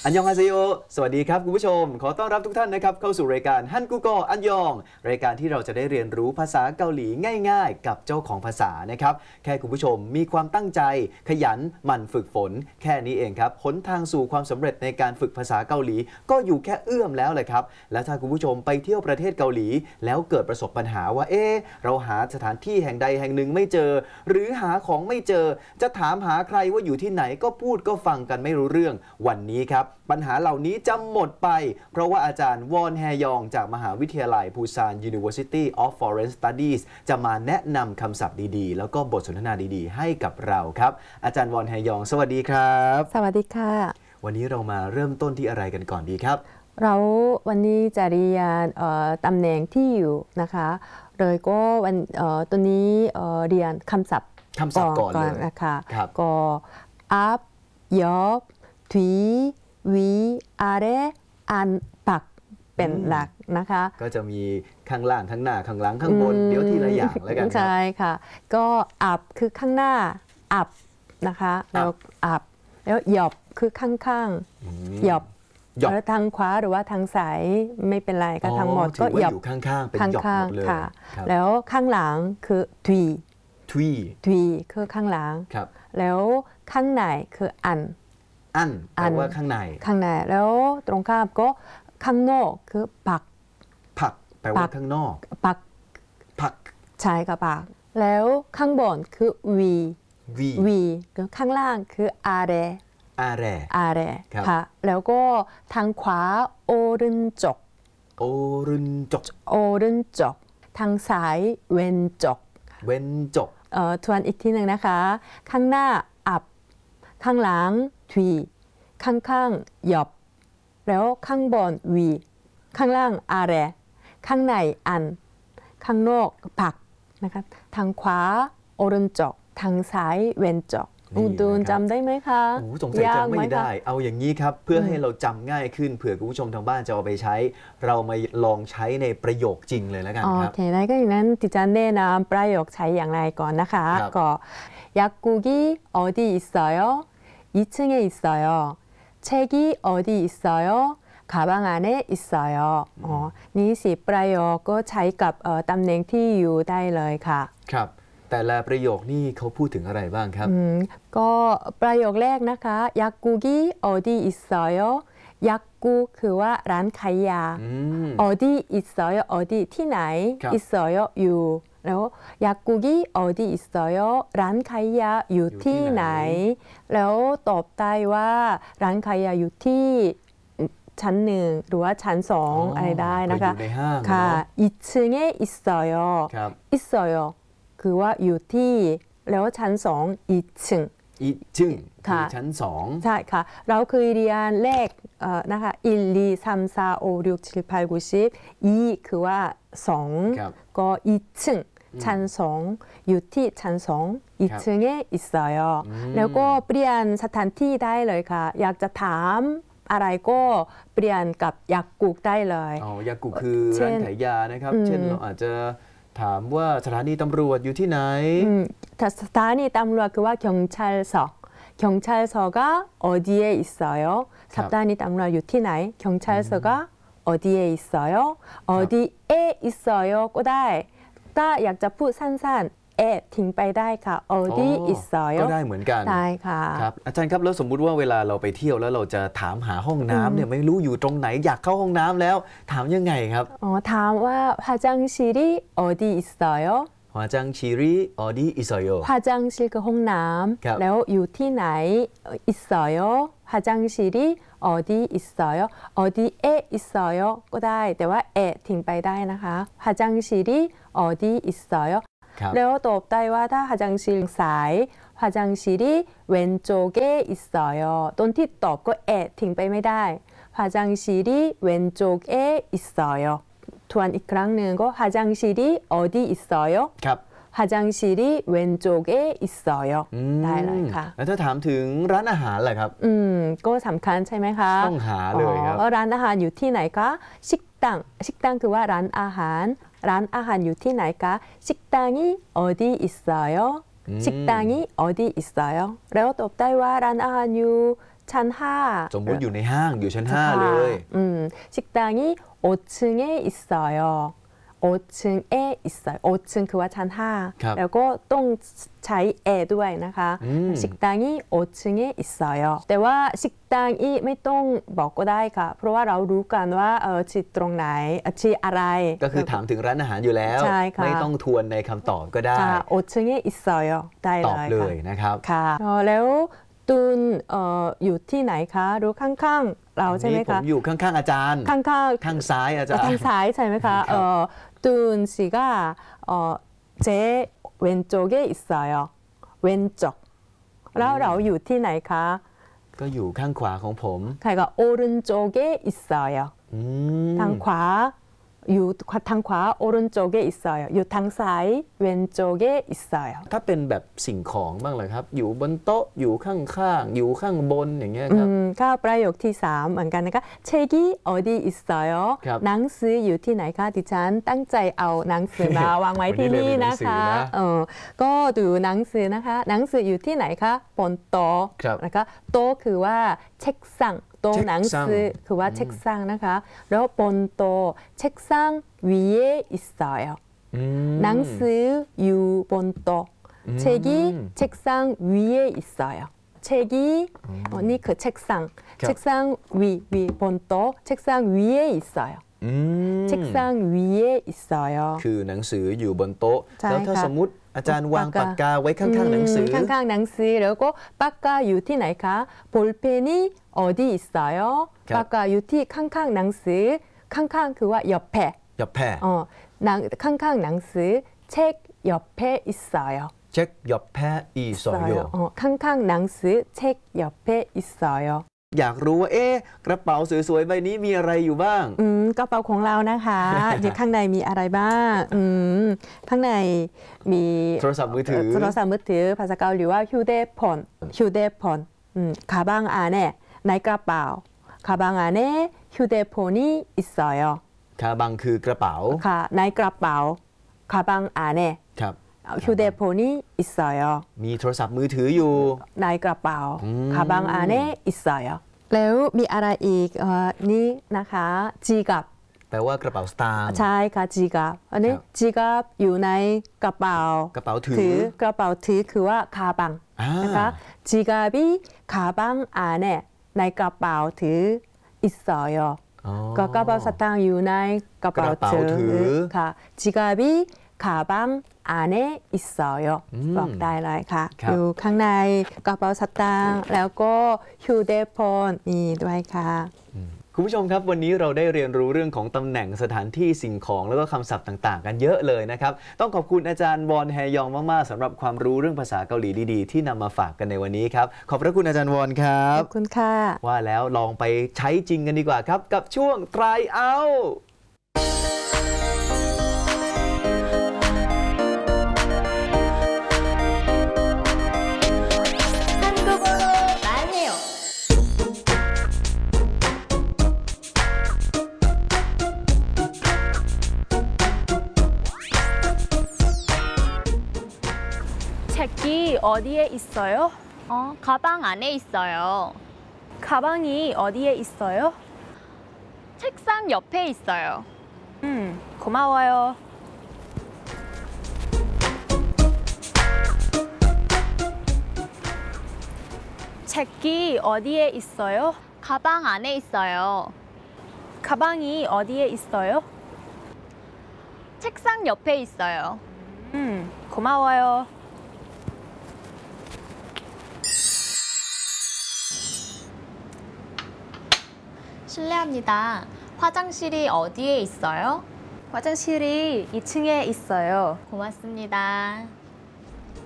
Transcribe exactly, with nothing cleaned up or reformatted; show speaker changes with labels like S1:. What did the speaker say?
S1: อันยองอาเซโยสวัสดีครับคุณผู้ชมขอต้อนรับทุกท่านนะครับเข้าสู่รายการฮันกูโกอันยองรายการที่เราจะได้เรียนรู้ภาษาเกาหลีง่ายๆกับเจ้าของภาษานะครับแค่คุณผู้ชมมีความตั้งใจขยันหมั่นฝึกฝนแค่นี้เองครับหนทางสู่ความสำเร็จในการฝึกภาษาเกาหลีก็อยู่แค่เอื้อมแล้วเลยครับและถ้าคุณผู้ชมไปเที่ยวประเทศเกาหลีแล้วเกิดประสบปัญหาว่าเอ๊ะเราหาสถานที่แห่งใดแห่งหนึ่งไม่เจอหรือหาของไม่เจอจะถามหาใครว่าอยู่ที่ไหนก็พูดก็ฟังกันไม่รู้เรื่องวันนี้ครับปัญหาเหล่านี้จะหมดไปเพราะว่าอาจารย์วอนแฮยองจากมหาวิทยาลัยปูซาน University of Foreign Studies จะมาแนะนำคำศัพท์ดีๆแล้วก็บทสนทนาดีๆให้กับเราครับอาจารย์วอนแฮยองสวัสดีครับ
S2: สวัสดีค่ะ
S1: วันนี้เรามาเริ่มต้นที่อะไรกันก่อนดีครับ
S2: เราวันนี้จะเรียนตำแหน่งที่อยู่นะคะเลยก็วันตัวนี้เรียนคำศัพท์
S1: คำศัพท์ก่อนเลย
S2: นะคะก็อัพยอบทีวีอาเรอันปักเป็นหลักนะคะ
S1: ก็จะมีข้างล่างข้างหน้าข้างหลังข้างบนเดี๋ยวทีละอย่างแล้วกันครับ
S2: ใช่ค่ะก็อัพคือข้างหน้าอัพนะคะแล้วอัพแล้วหยอบคือข้างๆหยอบแล้วทางขวาหรือว่าทางซ้ายไม่เป็นไรก็ทั้งหมดก็หยอบ
S1: ข้างๆเป็นหยอบหมดเลย
S2: ค่ะแล้วข้างหลังคือทวี
S1: ทวี
S2: ทวีคือข้างหลังแล้วข้างในคืออัน
S1: อันแปลว่าข้างใน
S2: ข้างในแล้วตรงข้ามก็ข้างนอกคือปัก
S1: ผักแปลว่าข้างนอก
S2: ปัก
S1: ผัก
S2: ใช่ค่ะปักแล้วข้างบนคือวีวีก็ข้างล่างคืออาเร
S1: อาเร
S2: อาเรค่ะแล้วก็ทางขวาโอรึนจก
S1: โอรึนจก
S2: โอรึนจกทางซ้ายเวนจก
S1: เวนจก
S2: เอ่อทวนอีกทีหนึ่งนะคะข้างหน้าอับข้างหลังทวีข้างๆหยอบแล้วข้างบนวีข้างล่างอาเรข้างในอันข้างนอกปักนะคะทางขวาโอรึนจกทางซ้ายเวนจกอุดูนจำได้ไหมคะ
S1: โอ้สงสัยจำไม่ได้เอาอย่างนี้ครับเพื่อให้เราจำง่ายขึ้นเผื่อคุณผู้ชมทางบ้านจะเอาไปใช้เรามาลองใช้ในประโยคจริงเลยแล้วกันครับ
S2: โอเคได้ก็อย่างนั้นดิฉันแนะนำประโยคใช้อย่างไรก่อนนะคะก็약국이 어디 있어요? 이 층에 있어요. 책이 어디 있어요? 가방 안에 있어요. อ๋อนี่สิประโยคก็ใช้กับตำแหน่งที่อยู่ได้เลยค่ะ
S1: ครับแต่ละประโยคนี่เขาพูดถึงอะไรบ้างครับ
S2: ก็ประโยคแรกนะคะ약국이 어디 있어요? 약국คือว่าร้านขายยา어디 있어요? 어디ที่ไหน 있어요 อยู่แล้ว약국이 어디 있어요? ร้านขายยาอยู่ที่ไหนแล้วตอบได้ว่าร้านขายยาอยู่ที่ชั้นหนึ่งหรือว่าชั้นสองอะไรได้นะคะค่ะ이 층에 있어요. 있어요คือว่าอยู่ที่แล้วชั้นสองอีชึง
S1: อีชึงคือชั้นสอง
S2: ใช่ค่ะเราเคยเรียนเลขนะคะหนึ่ง สอง สาม สี่ ห้า หก เจ็ด แปด เก้า สิบอีคือว่าสองก็อีชึงชั้นสองอยู่ที่ชั้นสองอีชึงเออิสยอแล้วก็เปลี่ยนสถานที่ได้เลยค่ะอยากจะถามอะไรก็เปลี่ยนกับยากุกได้เลย
S1: อ๋อยากุกคือร้านขายยานะครับเช่นเราอาจจะถามว่าสถานีตำรวจอยู่ที่ไหน
S2: สถานีตำรวจคือว่า경찰서 경찰서가 어디에 있어요?สถานีตำรวจอยู่ที่ไหน경찰서가 어디에 있어요? 어디에 있어요 ก็ได้ถ้าอยากจะพูดสั้นๆเอทิ้งไปได้ค่ะ 어디 있어요
S1: ก็ได้เหมือนกัน
S2: ได้ค่ะ
S1: ครับอาจารย์ครับแล้วสมมุติว่าเวลาเราไปเที่ยวแล้วเราจะถามหาห้องน้ำเนี่ยไม่รู้อยู่ตรงไหนอยากเข้าห้องน้ำแล้วถามยังไงครับ
S2: อ๋อถามว่า화장실이 어디 있어요?
S1: 화장실이 어디 있어요?
S2: 화장실คือห้องน้ำแล้วอยู่ที่ไหน 있어요? 화장실이 어디 있어요? 어디에 있어요? ก็ได้แต่ว่าเอทิ้งไปได้นะคะ 화장실이 어디 있어요?แล้วตอบได้ว่าถ้า화장실ซ้าย 화장실이 왼쪽에 있어요. ตอนที่ตอบก็เอทิ้งไปไม่ได้ 화장실이 왼쪽에 있어요. ทวนอีกครั้งหนึ่งก็화장실이 어디 있어요?
S1: ครับ
S2: 화장실이 왼쪽에 있어요. ได้เลยค่ะ
S1: แล้วถ้าถามถึงร้านอาหารล่ะครับ
S2: อืมก็สำคัญใช่ไหมคะ
S1: ต้องหาเลยครับ
S2: ร้านอาหารอยู่ที่ไหนคะ식당 식당คือว่าร้านอาหารร้านอาหารอยู่ที่ไหนคะ식당이 어디 있어요? 식당이 어디 있어요? แล้วตอบได้ว่าร้านอาหารอยู่ชั้นห้า
S1: สมมุติอยู่ในห้างอยู่ชั้นห้าเลย
S2: อืม식당이 오 층에 있어요. 오 층에 있어요. 오 층คือว่าชั้นห้า
S1: ครับ
S2: แล้วก็ต้องใช้แอร์ด้วยนะคะ
S1: อืม
S2: 식당이 오 층에 있어요. แต่ว่า 식당이 ไม่ต้องบอกก็ได้ค่ะ เพราะว่าเรารู้กันว่าเออที่ตรงไหนเอ่อที่อะไร
S1: ก็คือถามถึงร้านอาหารอยู่แล้ว
S2: ใช่ค่ะ
S1: ไม่ต้องทวนในคำตอบก็ได้
S2: ค่ะ오 층에 있어요. ได้
S1: ต
S2: เล
S1: อบ
S2: ย
S1: เล
S2: ค่ะ
S1: ยนะครับ
S2: ค่ะเอ่อแล้วตูนเอ่ออยู่ที่ไหนคะหรือข้างๆเราใช่ไหม
S1: นี่ผ
S2: คะ
S1: มอยู่ข้างๆอาจารย์
S2: ข้างๆ
S1: ข้างซ้ายอาจารย์
S2: ทางซ้ายใช่ไหมคะ
S1: ครับ
S2: เอ่อตูน씨가เอ่อ제 왼쪽에 있어요. 왼쪽. แล้วเราอยู่ที่ไหนคะ
S1: ก็อยู่ข้างขวาของผม
S2: ใครก็오른쪽에 있어요.
S1: อืม
S2: ทางขวาอยู่ทางขวา오른쪽에 있어요. อยู่ทางซ้าย 왼쪽에 있어요.
S1: ถ้าเป็นแบบสิ่งของบ้างเลยครับ อยู่บนโต๊ะอยู่ข้างๆอยู่ข้างบนอย่างเงี้ย
S2: อื
S1: ครับ
S2: มก็ประโยคที่สามเหมือนกันนะคะ책이 어디 있어요
S1: ครับ
S2: หนังสืออยู่ที่ไหนคะดิฉันตั้งใจเอาหนังสือมาวางไว้ที่นี่นะคะ
S1: วันนี้เลยมีหนังสือนะ
S2: เออก็ดูหนังสือนะคะ หนังสืออยู่ที่ไหนคะบนโต๊ะ
S1: ครับ
S2: นะคะโต๊ะคือว่า책상โต๊ะหนังสือคือว่า책상นะคะแล้วบนโต๊ะ책상 위에 있어요
S1: อืม
S2: หนังสืออยู่บนโต๊ะ
S1: อืม
S2: 책이 책상 위에 있어요. 책이 어, 니 그 책상,
S1: ครับ
S2: 책상 위, 위 본또 책상 위에 있어요.
S1: อืม
S2: 책상 위에 있어요.
S1: คือหนังสืออยู่บนโต๊ะ
S2: ใช่
S1: แล้วถ้า
S2: ค่ะ
S1: สมมุติอาจารย์วาง
S2: ปา
S1: ปาก ก
S2: กา
S1: กาไว้ข้างๆหนังสือ
S2: ข้างๆหนังสือแล้วก็ปากกาอยู่ที่ไหนคะ 볼펜이 어디 있어요?
S1: ครับ
S2: ปากกาอยู่ที่ข้างๆหนังสือข้างๆคือว่า옆에
S1: อย่าแพ้
S2: 어, 낭,ข้างๆหนังสือ책 옆에 있어요.
S1: เช็คหยอบแพ้อีสอยโย
S2: 어, 캉캉 낭스 책 옆에 있어요.
S1: อยากรู้ว่าเอ๊ะกระเป๋าสวยๆใบนี้มีอะไรอยู่บ้าง
S2: อืมกระเป๋าของเรานะคะ อยู่ข้างในมีอะไรบ้างอืมข้างในมี
S1: โทรศัพท์มือถือ
S2: โทรศัพท์มือถือภาษาเกาหลีว่า휴대폰 휴대폰อืม가방 안에ในกระเป๋า가방 안에 휴대폰이 있어요
S1: คาบังคือกระเป๋า
S2: ค่ะในกระเป๋า가방 안에
S1: ครับ
S2: 휴대폰이 있어요
S1: มีโทรศัพท์มือถืออยู่
S2: ในกระเป๋า
S1: อืม
S2: 가방 안에 있어요 แล้วมีอะไรอีกเอ่อนี่นะคะ지갑
S1: แปลว่ากระเป๋าสตางค์
S2: ใช่ค่ะจีกับอันนี้
S1: ครับ
S2: จีกับอยู่ในกระเป๋าก
S1: ระเป๋าถือ
S2: กระเป๋าถือคือว่าคาบัง
S1: อ่าน
S2: นะคะจีกับคาบังอันนี้ในกระเป๋าถืออิสอยอ
S1: อ๋อ
S2: ก็กระเป๋าสตางค์อยู่ในกระเป๋าก
S1: ระเป๋า
S2: ถื
S1: ถือ
S2: ค่ะจีกับคาบังอันนี้อิสอยอ
S1: อืม
S2: บอกได้เลยค่ะ
S1: ครับ
S2: อยู่ข้างในกระเป๋าสตางค์แล้วก็ฮิวเดโฟนนี่ด้วยค่ะ
S1: คุณผู้ชมครับวันนี้เราได้เรียนรู้เรื่องของตำแหน่งสถานที่สิ่งของแล้วก็คำศัพท์ต่างๆ กันเยอะเลยนะครับต้องขอบคุณอาจารย์วอนแฮยองมากๆสำหรับความรู้เรื่องภาษาเกาหลีดีๆ ที่นำมาฝากกันในวันนี้ครับขอบพระคุณอาจารย์วอนครั
S2: ข
S1: บ
S2: อบคุณค่ะ
S1: ว่าแล้วลองไปใช้จริงกันดีกว่าครับ กับช่วง try out
S3: 한국어로 말해요.
S4: 책이 어디에 있어요?
S3: 어, 가방 안에 있어요.
S4: 가방이 어디에 있어요?
S3: 책상 옆에 있어요.
S4: 음, 고마워요. 책이 어디에 있어요?
S3: 가방 안에 있어요.
S4: 가방이 어디에 있어요?
S3: 책상 옆에 있어요.
S4: 음, 고마워요.
S3: 실례합니다. 화장실이 어디에 있어요?
S4: 화장실이 이 층에 있어요.
S3: 고맙습니다.